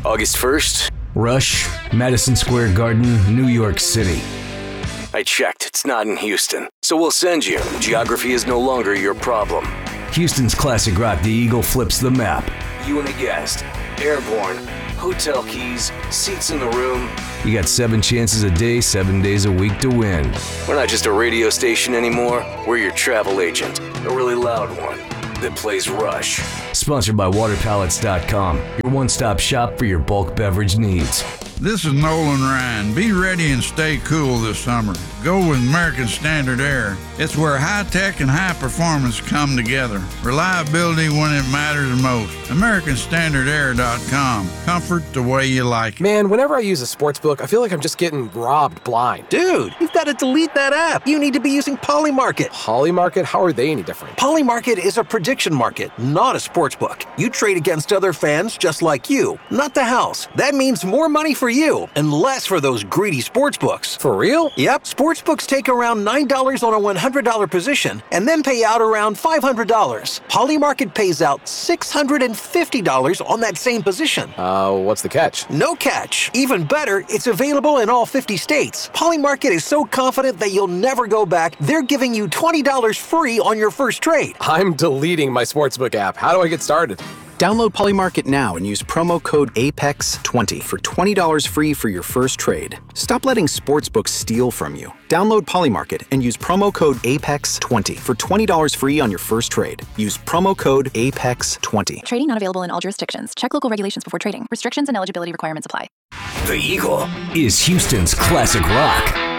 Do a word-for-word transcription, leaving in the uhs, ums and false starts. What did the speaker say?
August first? Rush, Madison Square Garden, New York City. I checked. It's not in Houston. So we'll send you. Geography is no longer your problem. Houston's classic rock, the Eagle flips the map. You and a guest. Airborne. Hotel keys. Seats in the room. You got seven chances a day, seven days a week to win. We're not just a radio station anymore. We're your travel agent. A really loud one that plays Rush. Sponsored by water pallets dot com, your one-stop shop for your bulk beverage needs. This is Nolan Ryan. Be ready and stay cool this summer. Go with American Standard Air. It's where high-tech and high performance come together. Reliability when it matters most. American Standard Air dot com. Comfort the way you like it. Man, whenever I use a sports book, I feel like I'm just getting robbed blind. Dude, you've got to delete that app. You need to be using Polymarket. Polymarket? How are they any different? Polymarket is a prediction market, not a sports book. You trade against other fans just like you, not the house. That means more money for you and less for those greedy sports books. For real? Yep. Sports books take around nine dollars on a one hundred dollars position and then pay out around five hundred dollars. Polymarket pays out six hundred fifty dollars on that same position. Uh, what's the catch? No catch. Even better, it's available in all fifty states. Polymarket is so confident that you'll never go back, they're giving you twenty dollars free on your first trade. I'm deleting my sportsbook app. How do I get started? Download Polymarket now and use promo code A P E X twenty for twenty dollars free for your first trade. Stop letting sportsbooks steal from you. Download Polymarket and use promo code A P E X twenty for twenty dollars free on your first trade. Use promo code A P E X twenty. Trading not available in all jurisdictions. Check local regulations before trading. Restrictions and eligibility requirements apply. The Eagle is Houston's classic rock.